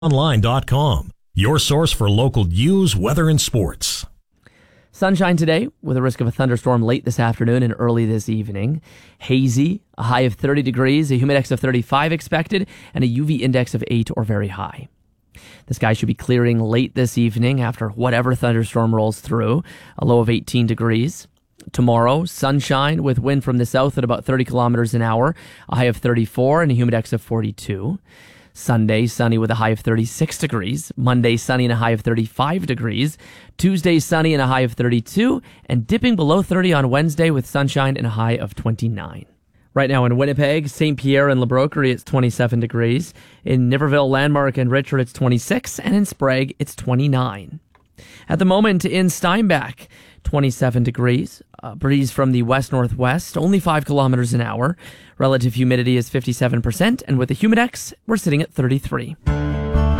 Online.com, your source for local news, weather, and sports. Sunshine today with a risk of a thunderstorm late this afternoon and early this evening. Hazy, a high of 30 degrees, a humidex of 35 expected, and a UV index of 8 or very high. The sky should be clearing late this evening after whatever thunderstorm rolls through, a low of 18 degrees. Tomorrow, sunshine with wind from the south at about 30 kilometers an hour, a high of 34 and a humidex of 42. Sunday, sunny with a high of 36 degrees. Monday, sunny and a high of 35 degrees. Tuesday, sunny and a high of 32. And dipping below 30 on Wednesday with sunshine and a high of 29. Right now in Winnipeg, St. Pierre and La Broquerie, it's 27 degrees. In Niverville, Landmark, and Richard, it's 26. And in Sprague, it's 29. At the moment in Steinbach, 27 degrees. Breeze from the west-northwest, only 5 kilometers an hour. Relative humidity is 57%, and with the humidex, we're sitting at 33.